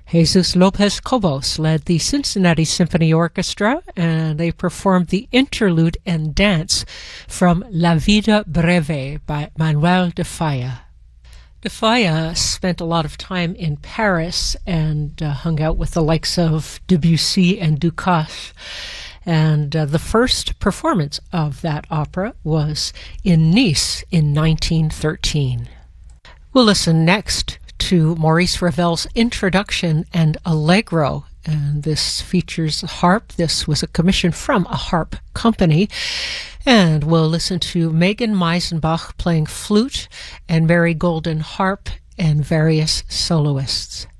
Jesus Lopez Cobos led the Cincinnati Symphony Orchestra, and they performed the interlude and dance from La Vida Breve by Manuel de Falla. De Falla spent a lot of time in Paris and hung out with the likes of Debussy and Ducasse. And the first performance of that opera was in Nice in 1913. We'll listen next to Maurice Ravel's Introduction and Allegro, and this features harp. This was a commission from a harp company, and we'll listen to Megan Meisenbach playing flute and Mary Golden harp and various soloists.